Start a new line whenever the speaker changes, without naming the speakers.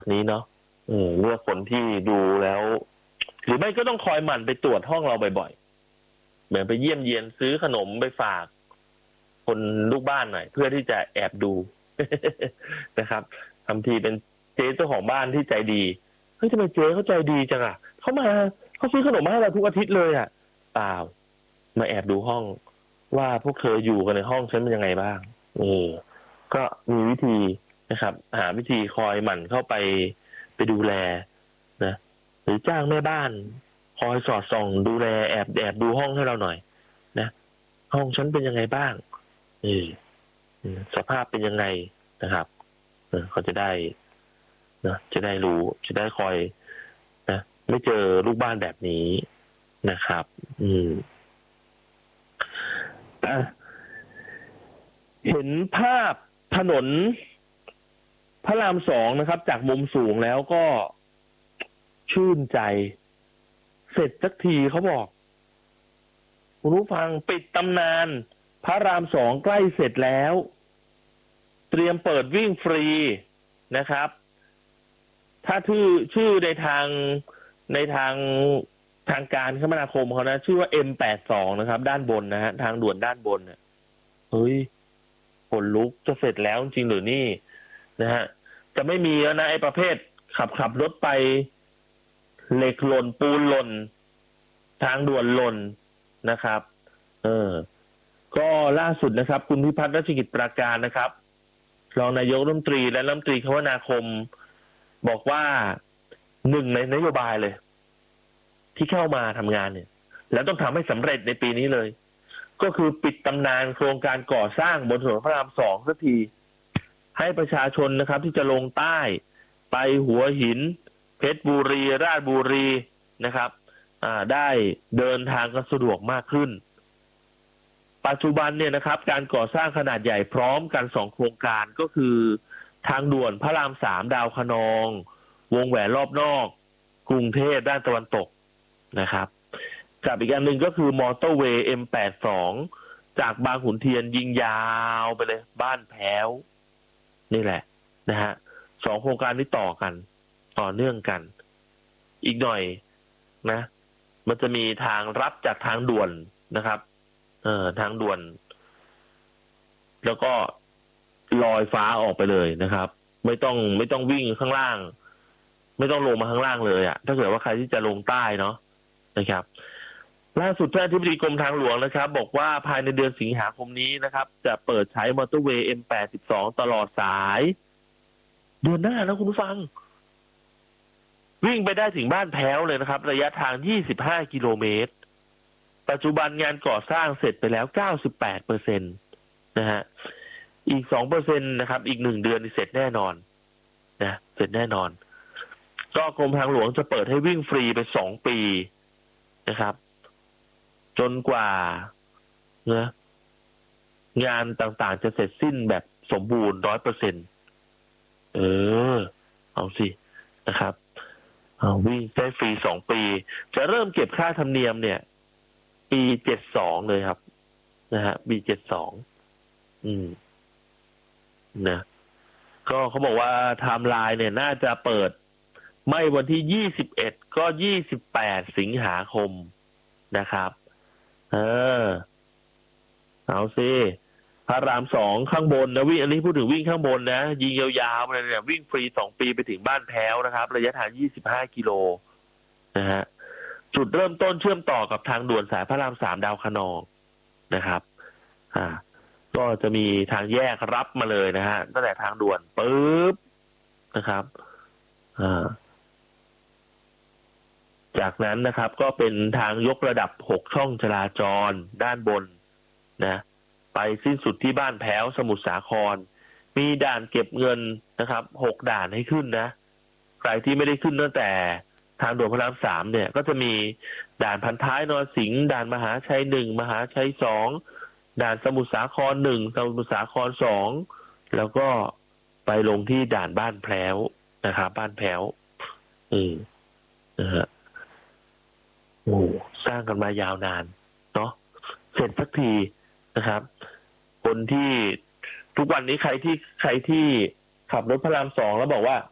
นี้เนาะเลือกคนที่ดูแล้ว หรือไม่ก็ต้องคอยหมั่นไปตรวจห้องเราบ่อยๆเหมือนไปเยี่ยมเยียนซื้อขนมไปฝาก คนลูกบ้านหน่อยเพื่อที่จะแอบดู นะครับทำทีเป็นเจ๊เจ้าของบ้านที่ใจดีเฮ้ยทำไมเจ๊เขาใจดีจังอ่ะเขาซื้อขนมมาให้เราทุกอาทิตย์เลยอ่ะเปล่ามาแอบดูห้องว่าพวกเธออยู่กันในห้องฉันเป็นยังไงบ้างก็มีวิธีนะครับ หาวิธีคอยหมั่นเข้าไปดูแลนะหรือจ้างแม่บ้าน คอยสอดส่องดูแลแอบดูห้องให้เราหน่อย นะ ห้องฉันเป็นยังไงบ้างสภาพเป็นยังไงนะครับเขาจะได้นะจะได้รู้จะได้คอยนะไม่เจอลูกบ้านแบบนี้นะครับเห็นภาพถนนพระราม2นะครับจากมุมสูงแล้วก็ชื่นใจเสร็จสักทีเขาบอกคุณผู้ฟังปิดตำนานพระราม2ใกล้เสร็จแล้วเตรียมเปิดวิ่งฟรีนะครับถ้าชื่อในทางการคมนาคมเขานะชื่อว่า M82 นะครับด้านบนนะฮะทางด่วนด้านบนเนี่ยเฮ้ยขนลุกจะเสร็จแล้วจริงหรือนี่นะฮะจะไม่มีแล้วนะไอ้ประเภทขับรถไปเหล็กหล่นปูนหล่นทางด่วนหล่นนะครับก็ล่าสุดนะครับคุณพิพัฒน์รัชกิจประการนะครับรองนายกรัฐมนตรีและรัฐมนตรีคมนาคมบอกว่าหนึ่งในนโยบายเลยที่เข้ามาทำงานเนี่ยแล้วต้องทำให้สำเร็จในปีนี้เลยก็คือปิดตำนานโครงการก่อสร้างบนถนนพระราม2สักทีให้ประชาชนนะครับที่จะลงใต้ไปหัวหินเพชรบุรีราชบุรีนะครับได้เดินทางกันสะดวกมากขึ้นปัจจุบันเนี่ยนะครับการก่อสร้างขนาดใหญ่พร้อมกัน2โครงการก็คือทางด่วนพระราม3ดาวคะนองวงแหวนรอบนอกกรุงเทพด้านตะวันตกนะครับกับอีกอันหนึ่งก็คือมอเตอร์เวย์ M82 จากบางขุนเทียนยิงยาวไปเลยบ้านแพ้วนี่แหละนะฮะ2โครงการนี้ต่อเนื่องกันอีกหน่อยนะมันจะมีทางรับจากทางด่วนนะครับทางด่วนแล้วก็ลอยฟ้าออกไปเลยนะครับไม่ต้องวิ่งข้างล่างไม่ต้องลงมาข้างล่างเลยอ่ะถ้าเกิดว่าใครที่จะลงใต้เนาะนะครับล่าสุดท่านอธิบดีกรมทางหลวงนะครับบอกว่าภายในเดือนสิงหาคมนี้นะครับจะเปิดใช้มอเตอร์เวย์ M82 ตลอดสายเดือนหน้านะคุณผู้ฟังวิ่งไปได้ถึงบ้านแพ้วเลยนะครับระยะทาง25 กิโลเมตรปัจจุบันงานก่อสร้างเสร็จไปแล้ว 98% นะฮะอีก 2% นะครับอีก1 เดือนเสร็จแน่นอนนะเสร็จแน่นอนก็กรมทางหลวงจะเปิดให้วิ่งฟรีไป2 ปีนะครับจนกว่านะงานต่างๆจะเสร็จสิ้นแบบสมบูรณ์ 100%เอาสินะครับวิ่งได้ฟรี2 ปีจะเริ่มเก็บค่าธรรมเนียมเนี่ยปี72เลยครับนะฮะปี72นะก็เขาบอกว่าไทม์ไลน์เนี่ยน่าจะเปิดไม่วันที่21ก็28สิงหาคมนะครับเอาสิพระราม2ข้างบนนะวิ่งอันนี้พูดถึงวิ่งข้างบนนะยิงยาวๆมาเลยเนี่ยวิ่งฟรี2 ปีไปถึงบ้านแพ้วนะครับระยะทาง25 กิโลนะฮะจุดเริ่มต้นเชื่อมต่อกับทางด่วนสายพระราม3ดาวคะนองนะครับก็จะมีทางแยกรับมาเลยนะฮะตั้งแต่ทางด่วนปึ๊บนะครับจากนั้นนะครับก็เป็นทางยกระดับ6 ช่องจราจรด้านบนนะไปสิ้นสุดที่บ้านแพ้วสมุทรสาครมีด่านเก็บเงินนะครับ6 ด่านให้ขึ้นนะใครที่ไม่ได้ขึ้นตั้งแต่ทางด่วนพระราม3เนี่ยก็จะมีด่านพันท้ายนรสิงห์ด่านมหาชัย1มหาชัย2ด่านสมุทรสาคร1สมุทรสาคร2แล้วก็ไปลงที่ด่านบ้านแพ้วนะครับบ้านแพ้วนะฮะสร้างกันมายาวนานเนาะเสร็จสักทีนะครับคนที่ทุกวันนี้ใครที่ขับรถพระราม2แล้วบอกว่า